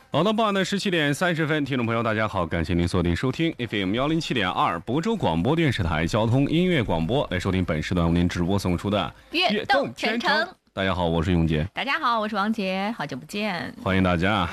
好的，傍晚的17:30，听众朋友大家好，感谢您锁定收听 FM 107.2亳州广播电视台交通音乐广播，来收听本时段为您直播送出的悦动全程。 大家好，我是永杰。 大家好，我是王杰，好久不见， 欢迎大家。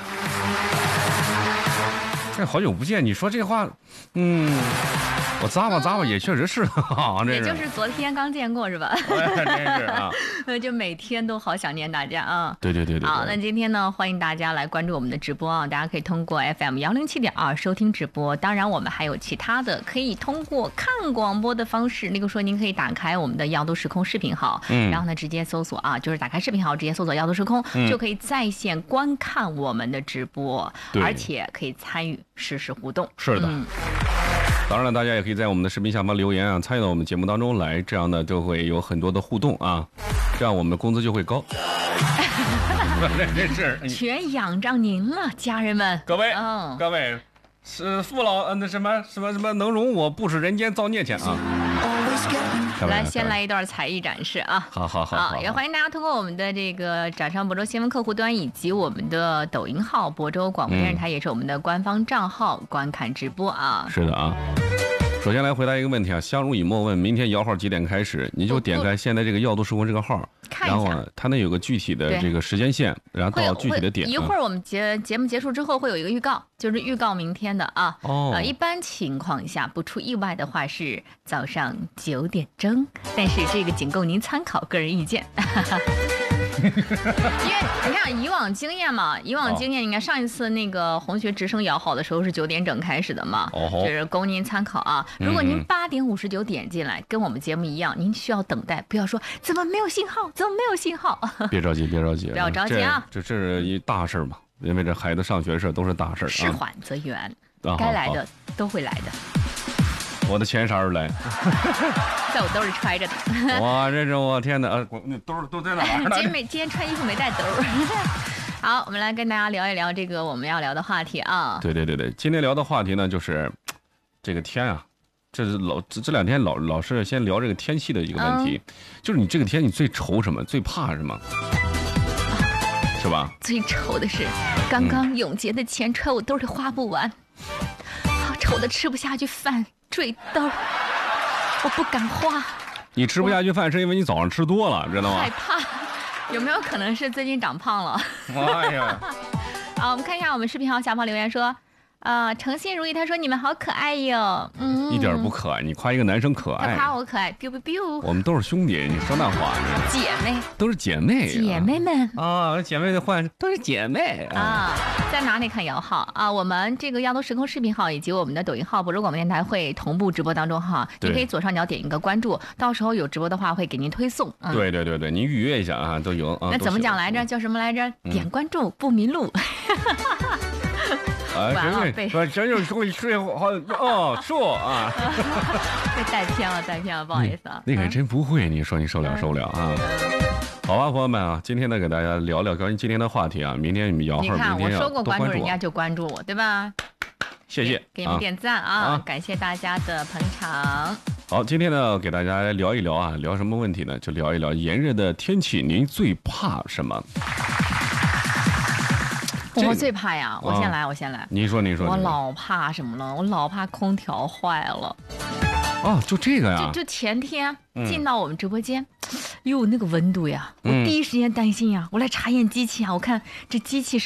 这好久不见，你说这话，我咂吧也确实是啊， 也就是昨天刚见过是吧？ 真是啊， 就每天都好想念大家啊。 对。 好，那今天呢，欢迎大家来关注我们的直播啊，大家可以通过 FM 107.2收听直播。当然，我们还有其他的可以通过看广播的方式，例如说您可以打开我们的耀都时空视频号，然后呢直接搜索啊，就是打开视频号直接搜索耀都时空，就可以在线观看我们的直播，而且可以参与实时互动。 是的。当然了，大家也可以在我们的视频下方留言啊，参与到我们节目当中来，这样呢就会有很多的互动啊，这样我们的工资就会高。真是全仰仗您了，家人们。 各位，是父老那什么能容我不食人间造孽钱啊！ 来，先来一段才艺展示啊！ 好， 也欢迎大家通过我们的这个掌上亳州新闻客户端以及我们的抖音号亳州广播电视台，也是我们的官方账号观看直播啊。 是的啊。首先来回答一个问题啊，相濡以沫问明天摇号几点开始？你就点开现在这个耀都时空这个号，然后啊，它那有个具体的这个时间线，然后到具体的点。 一会儿我们节目结束之后会有一个预告，就是预告明天的啊。一般情况下不出意外的话是早上9点钟，但是这个仅供您参考，个人意见。因为你看以往经验嘛，你看上一次那个红学直升摇号的时候是9点整开始的嘛，就是供您参考啊。如果您8点59点进来，跟我们节目一样，您需要等待，不要说怎么没有信号。别着急， 不要着急啊，这是一大事嘛，因为这孩子上学事都是大事啊。 事缓则圆，该来的都会来的。 我的钱啥时候来？ 在我兜里揣着的。 哇，这是我天哪！那兜都在哪儿呢？ 今天穿衣服没带兜。好，我们来跟大家聊一聊这个我们要聊的话题啊。 对，今天聊的话题呢，就是这个天啊，这两天老是先聊这个天气的一个问题，就是你这个天你最愁什么？最怕什么？是吧？ 最愁的是刚刚永杰的钱揣我兜里花不完，愁的吃不下去饭。坠兜，我不敢花。 你吃不下去饭是因为你早上吃多了，知道吗？ 害怕，有没有可能是最近长胖了？ 哎呀！ 好，我们看一下我们视频号下方留言说。诚心如意，他说你们好可爱哟， 一点不可爱，你夸一个男生可爱， 他夸我可爱 ，biu biu biu，我们都是兄弟，你说那话， 姐妹都是姐妹， 姐妹们啊，姐妹的换都是姐妹啊，在哪里看摇号啊？我们这个耀都时空视频号以及我们的抖音号亳州广播电台会同步直播当中哈，你可以左上角点一个关注，到时候有直播的话会给您推送。 对，你预约一下啊，都有啊。 那怎么讲来着？叫什么来着？点关注不迷路。 真就是睡好说啊！ 被带偏了，不好意思啊。 那个真不会，你说你受了啊？好吧，朋友们啊，今天呢给大家聊聊关于今天的话题啊。明天你们摇号， 你看我说过关注人家就关注我，对吧？ 谢谢， 给你们点赞啊！感谢大家的捧场。 好，今天呢给大家聊一聊啊，聊什么问题呢？就聊一聊炎热的天气，您最怕什么？ 我最怕呀！我先来。 你说。 我老怕什么了？我老怕空调坏了。 哦，就这个呀？ 就前天进到我们直播间，哟，那个温度呀，我第一时间担心呀，我来查验机器啊，我看这机器